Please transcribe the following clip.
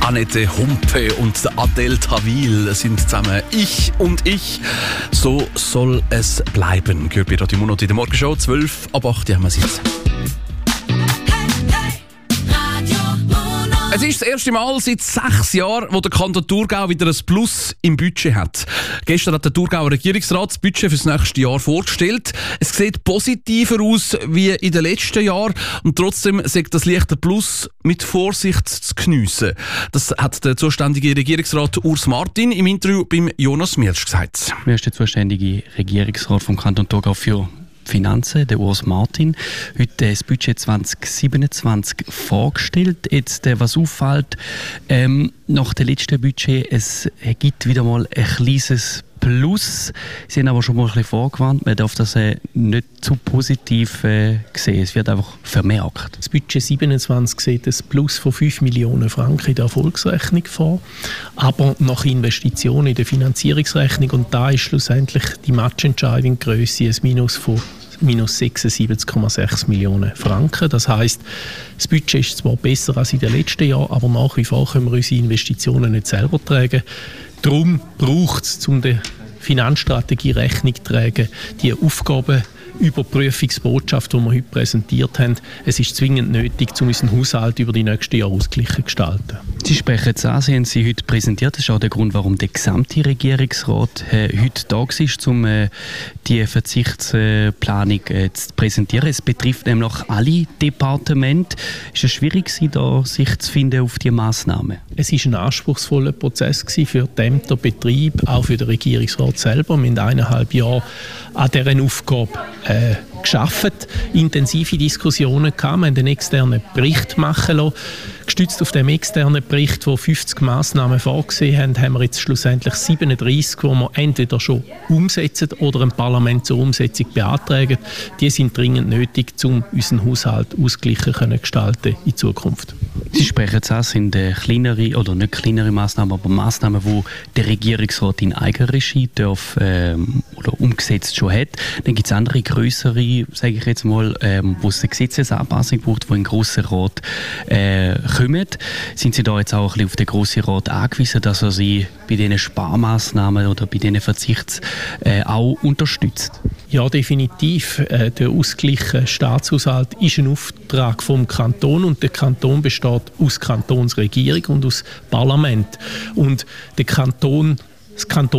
Annette Humpe und Adel Tawil sind zusammen. Ich und ich, so soll es bleiben. Gehört bei Radio Monat in der Morgenshow, 12 ab 8 haben wir es jetzt. Es ist das erste Mal seit 6 Jahren, wo der Kanton Thurgau wieder ein Plus im Budget hat. Gestern hat der Thurgauer Regierungsrat das Budget für das nächste Jahr vorgestellt. Es sieht positiver aus wie in den letzten Jahren und trotzdem sagt das leichte Plus mit Vorsicht zu geniessen. Das hat der zuständige Regierungsrat Urs Martin im Interview beim Jonas Mielsch gesagt. Wer ist der zuständige Regierungsrat vom Kanton Thurgau für Finanzen, der Urs Martin, heute das Budget 2027 vorgestellt. Jetzt, was auffällt, nach dem letzten Budget, es gibt wieder mal ein kleines Plus. Sie haben aber schon mal ein bisschen vorgewarnt, man darf das nicht zu positiv sehen. Es wird einfach vermerkt. Das Budget 27 sieht ein Plus von 5 Millionen Franken in der Erfolgsrechnung vor, aber nach Investitionen in der Finanzierungsrechnung, und da ist schlussendlich die Matchentscheidung Grösse ein Minus von minus 76,6 Millionen Franken. Das heisst, das Budget ist zwar besser als in den letzten Jahren, aber nach wie vor können wir unsere Investitionen nicht selber tragen. Darum braucht es, um der Finanzstrategie Rechnung zu tragen, die Aufgabenüberprüfungsbotschaft, die wir heute präsentiert haben. Es ist zwingend nötig, um unseren Haushalt über die nächsten Jahre ausgeglichen zu gestalten. Sie sprechen es an, Sie haben sie heute präsentiert. Das ist auch der Grund, warum der gesamte Regierungsrat heute da war, um die Verzichtsplanung zu präsentieren. Es betrifft nämlich alle Departemente. Ist es schwierig, da sich zu finden auf diese Massnahmen? Es war ein anspruchsvoller Prozess für die Ämter, Betriebe, auch für den Regierungsrat selber. Wir haben 1,5 Jahre an dieser Aufgabe gearbeitet, intensive Diskussionen gehabt, wir haben einen externen Bericht machen lassen. Gestützt auf dem externen Bericht, der 50 Massnahmen vorgesehen haben wir jetzt schlussendlich 37, die wir entweder schon umsetzen oder ein Parlament zur Umsetzung beantragen. Die sind dringend nötig, um unseren Haushalt ausgeglichen zu gestalten in Zukunft. Sie sprechen es an, sind kleinere oder nicht kleinere Massnahmen, aber Massnahmen, die der Regierungsrat in Eigenregie oder umgesetzt schon hat. Dann gibt es andere grössere, sage ich jetzt mal, wo es eine Gesetzesanpassung braucht, die in den Grossen Rat kommen. Sind Sie da jetzt auch ein bisschen auf den Grossen Rat angewiesen, dass er Sie bei diesen Sparmaßnahmen oder bei diesen Verzichts auch unterstützt? Ja, definitiv. Der ausgeglichene Staatshaushalt ist ein Auftrag vom Kanton und der Kanton besteht aus Kantonsregierung und aus Parlament. Und das Kanton